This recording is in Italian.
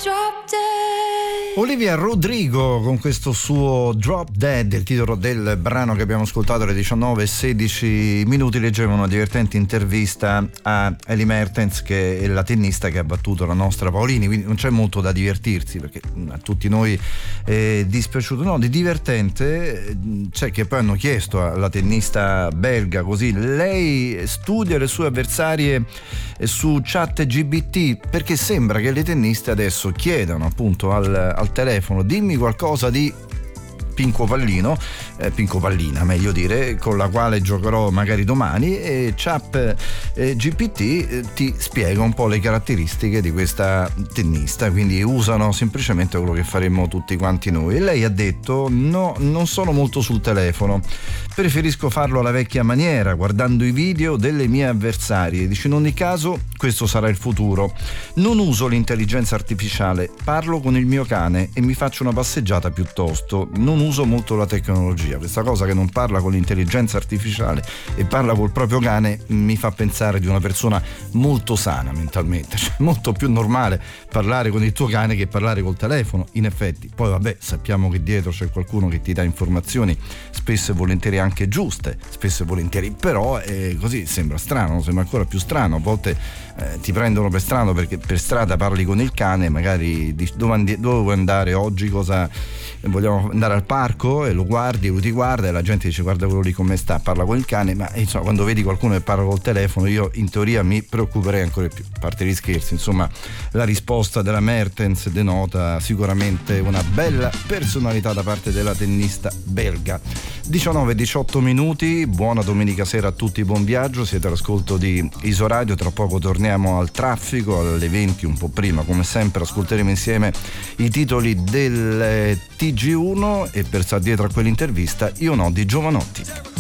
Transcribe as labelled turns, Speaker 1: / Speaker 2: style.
Speaker 1: Olivia Rodrigo con questo suo Drop Dead, il titolo del brano che abbiamo ascoltato alle 19:16. Leggevo una divertente intervista a Ellie Mertens, che è la tennista che ha battuto la nostra Paolini, quindi non c'è molto da divertirsi perché a tutti noi è dispiaciuto. No, di divertente c'è che poi hanno chiesto alla tennista belga, così lei studia le sue avversarie su ChatGPT, perché sembra che le tenniste adesso chiedano appunto al telefono: dimmi qualcosa di Pinco Pallino, Pinco Pallina meglio dire, con la quale giocherò magari domani, e GPT ti spiega un po' le caratteristiche di questa tennista, quindi usano semplicemente quello che faremmo tutti quanti noi. E lei ha detto: no, non sono molto sul telefono, preferisco farlo alla vecchia maniera, guardando i video delle mie avversarie. Dice: in ogni caso questo sarà il futuro, non uso l'intelligenza artificiale, parlo con il mio cane e mi faccio una passeggiata piuttosto, non uso molto la tecnologia. Questa cosa che non parla con l'intelligenza artificiale e parla col proprio cane mi fa pensare di una persona molto sana mentalmente, cioè molto più normale parlare con il tuo cane che parlare col telefono, in effetti. Poi vabbè, sappiamo che dietro c'è qualcuno che ti dà informazioni spesso e volentieri anche giuste, spesso e volentieri, però così sembra strano, sembra ancora più strano. A volte ti prendono per strano perché per strada parli con il cane, magari dici: dove vuoi andare oggi, cosa vogliamo andare al parco, e lo guardi, lui ti guarda e la gente dice: guarda quello lì come sta, parla con il cane. Ma insomma, quando vedi qualcuno che parla col telefono, io in teoria mi preoccuperei ancora di più. A parte gli scherzi, insomma, la risposta della Mertens denota sicuramente una bella personalità da parte della tennista belga. 19-18 minuti, buona domenica sera a tutti, buon viaggio, siete all'ascolto di Isoradio. Tra poco torniamo al traffico, alle 20, un po' prima come sempre ascolteremo insieme i titoli del TG1 e per stare dietro a quell'intervista Io no di Giovanotti.